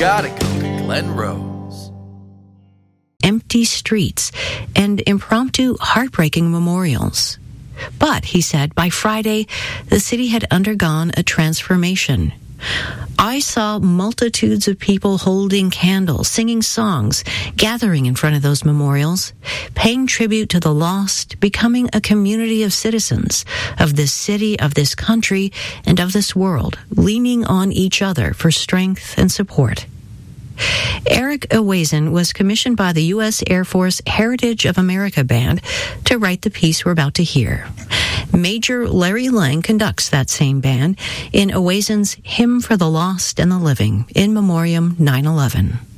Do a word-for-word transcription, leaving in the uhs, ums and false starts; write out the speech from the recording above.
gotta go to Glen Rose. Empty streets and impromptu heartbreaking memorials. But, he said, by Friday, the city had undergone a transformation. I saw multitudes of people holding candles, singing songs, gathering in front of those memorials, paying tribute to the lost, becoming a community of citizens of this city, of this country, and of this world, leaning on each other for strength and support. Eric Ewazen was commissioned by the U S Air Force Heritage of America Band to write the piece we're about to hear. Major Larry Lang conducts that same band in Ewazen's Hymn for the Lost and the Living, in memoriam nine eleven.